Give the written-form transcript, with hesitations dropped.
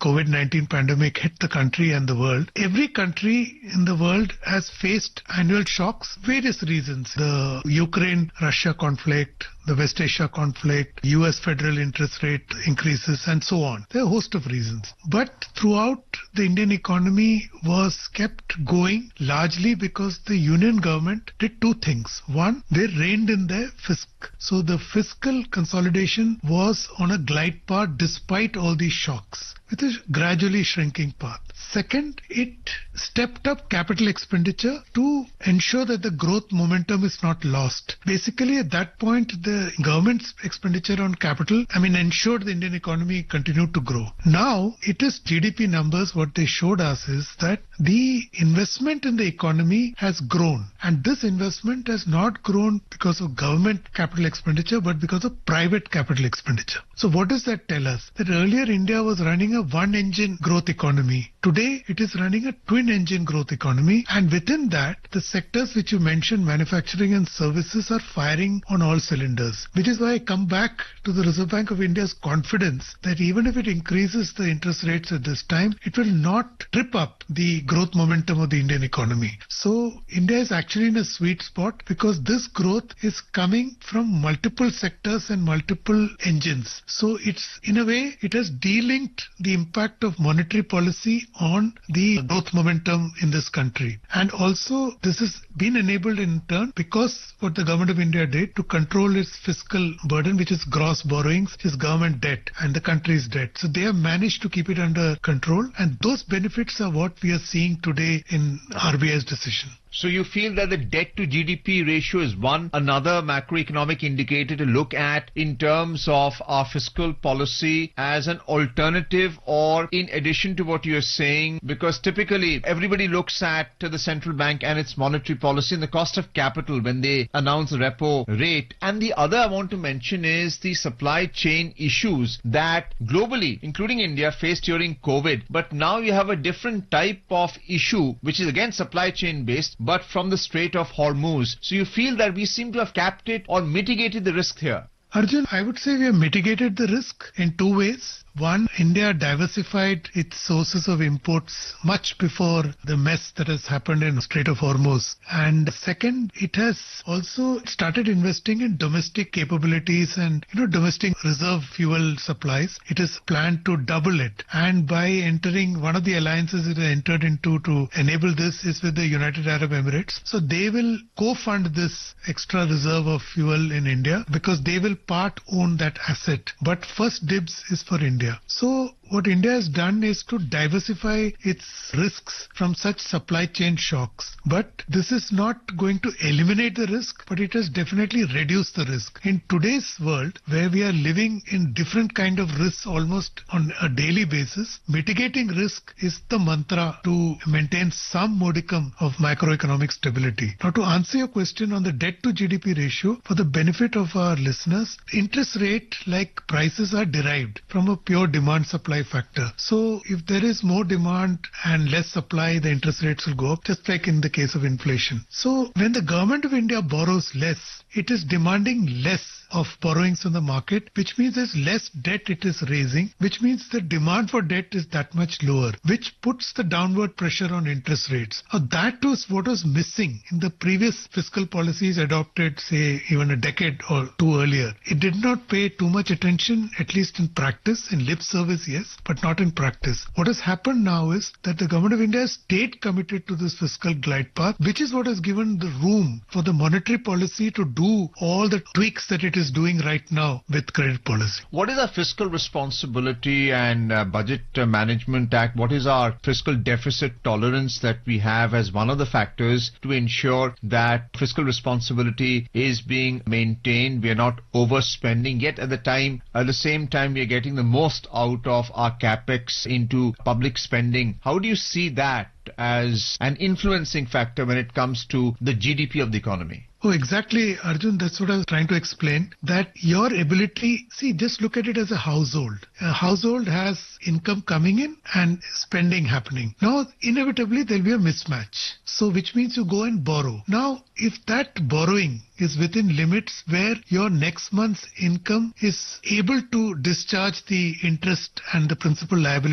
COVID-19 pandemic hit the country and the world, every country in the world has faced annual shocks, various reasons. The Ukraine-Russia conflict, the West Asia conflict, US federal interest rate increases, and so on. There are a host of reasons. But throughout, the Indian economy was kept going largely because the union government did two things. One, they reined in their fisc. So the fiscal consolidation was on a glide path despite all these shocks, with a gradually shrinking path. Second, it stepped up capital expenditure to ensure that the growth momentum is not lost. Basically, at that point, the government's expenditure on capital, ensured the Indian economy continued to grow. Now, it is GDP numbers. What they showed us is that the investment in the economy has grown. And this investment has not grown because of government capital expenditure, but because of private capital expenditure. So what does that tell us? That earlier India was running a one-engine growth economy. Today, it is running a twin-engine growth economy. And within that, the sectors which you mentioned, manufacturing and services, are firing on all cylinders. Which is why I come back to the Reserve Bank of India's confidence that even if it increases the interest rates at this time, it will not trip up the growth momentum of the Indian economy. So, India is actually in a sweet spot because this growth is coming from multiple sectors and multiple engines. So, in a way, it has delinked the impact of monetary policy on the growth momentum in this country. And also, this has been enabled in turn because what the government of India did to control its fiscal burden, which is gross borrowings, is government debt and the country's debt. So they have managed to keep it under control, and those benefits are what we are seeing today in RBI's decision. So you feel that the debt to GDP ratio is another macroeconomic indicator to look at in terms of our fiscal policy as an alternative or in addition to what you're saying? Because typically everybody looks at the central bank and its monetary policy and the cost of capital when they announce the repo rate. And the other I want to mention is the supply chain issues that globally, including India, faced during COVID. But now you have a different type of issue, which is again supply chain based, but from the Strait of Hormuz. So you feel that we seem to have capped it or mitigated the risk here? Arjun, I would say we have mitigated the risk in two ways. One, India diversified its sources of imports much before the mess that has happened in Strait of Hormuz. And second, it has also started investing in domestic capabilities and, domestic reserve fuel supplies. It is planned to double it. And by entering one of the alliances it entered into to enable this is with the United Arab Emirates. So they will co-fund this extra reserve of fuel in India because they will part own that asset. But first dibs is for India. So what India has done is to diversify its risks from such supply chain shocks. But this is not going to eliminate the risk, but it has definitely reduced the risk. In today's world, where we are living in different kind of risks almost on a daily basis, mitigating risk is the mantra to maintain some modicum of macroeconomic stability. Now, to answer your question on the debt to GDP ratio, for the benefit of our listeners, interest rate like prices are derived from a pure demand-supply factor. So if there is more demand and less supply, the interest rates will go up, just like in the case of inflation. So when the government of India borrows less, it is demanding less of borrowings from the market, which means there's less debt it is raising, which means the demand for debt is that much lower, which puts the downward pressure on interest rates. Now, that was what was missing in the previous fiscal policies adopted, say, even a decade or two earlier. It did not pay too much attention, at least in practice. In lip service, yes, but not in practice. What has happened now is that the government of India has stayed committed to this fiscal glide path, which is what has given the room for the monetary policy to do all the tweaks that it is doing right now with credit policy. What is our Fiscal Responsibility and Budget Management Act? What is our fiscal deficit tolerance that we have as one of the factors to ensure that fiscal responsibility is being maintained? We are not overspending, yet at the same time we are getting the most out of our capex into public spending. How do you see that as an influencing factor when it comes to the GDP of the economy? Oh, exactly, Arjun. That's what I was trying to explain. That your ability, just look at it as a household. A household has income coming in and spending happening. Now, inevitably, there'll be a mismatch. So, which means you go and borrow. Now, if that borrowing is within limits where your next month's income is able to discharge the interest and the principal liability